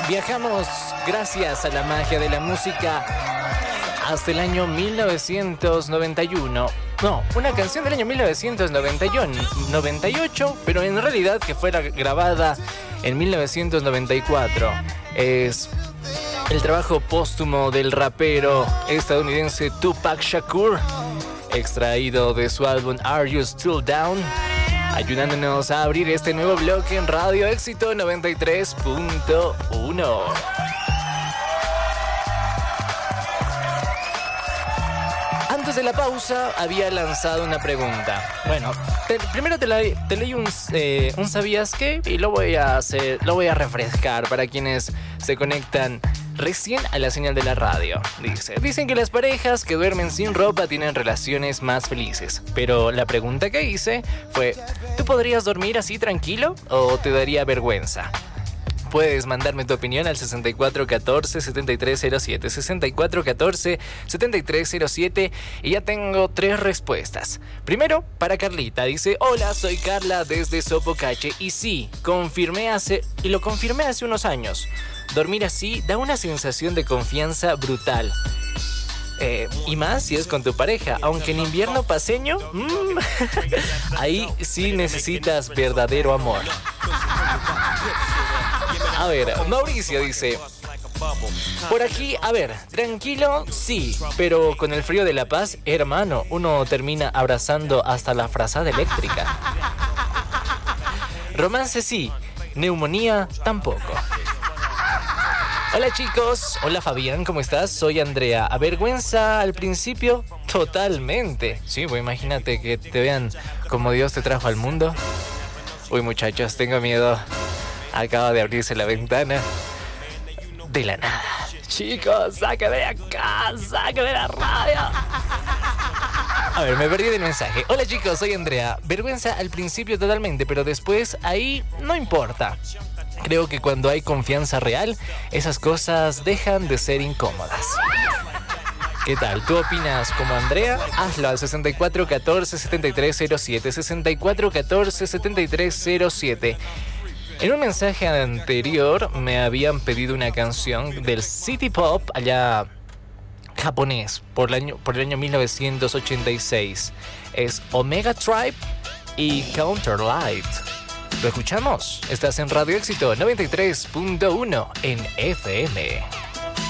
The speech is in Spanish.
Viajamos gracias a la magia de la música hasta el año 1991. No, una canción del año 1998, pero en realidad que fuera grabada en 1994. Es el trabajo póstumo del rapero estadounidense Tupac Shakur, extraído de su álbum Are You Still Down, ayudándonos a abrir este nuevo bloque en Radio Éxito 93.1. Antes de la pausa había lanzado una pregunta. Bueno, primero te leí un ¿sabías qué? Y lo voy a refrescar para quienes se conectan recién a la señal de la radio. Dicen que las parejas que duermen sin ropa tienen relaciones más felices. Pero la pregunta que hice fue, ¿tú podrías dormir así tranquilo o te daría vergüenza? Puedes mandarme tu opinión al 6414-7307, 6414-7307, y ya tengo 3 respuestas. Primero, para Carlita, dice: hola, soy Carla desde Sopocache, y sí, lo confirmé hace unos años. Dormir así da una sensación de confianza brutal. Y más si es con tu pareja, aunque en invierno paseño, ahí sí necesitas verdadero amor. A ver, Mauricio dice: por aquí, a ver, tranquilo, sí, pero con el frío de La Paz, hermano, uno termina abrazando hasta la frazada eléctrica. Romance sí, neumonía tampoco. Hola chicos, hola Fabián, ¿cómo estás? Soy Andrea. ¿Avergüenza al principio? Totalmente. Sí, pues imagínate que te vean como Dios te trajo al mundo. Uy muchachos, tengo miedo. Acaba de abrirse la ventana. De la nada. Chicos, sáquenme de acá, sáquenme de la radio. A ver, me perdí del mensaje. Hola chicos, soy Andrea. Vergüenza al principio totalmente, pero después ahí no importa. Creo que cuando hay confianza real, esas cosas dejan de ser incómodas. ¿Qué tal? ¿Tú opinas como Andrea? Hazlo al 6414-7307, 6414-7307. En un mensaje anterior me habían pedido una canción del City Pop allá japonés por el año 1986. Es Omega Tribe y Counterlight. ¿Lo escuchamos? Estás en Radio Éxito 93.1 en FM.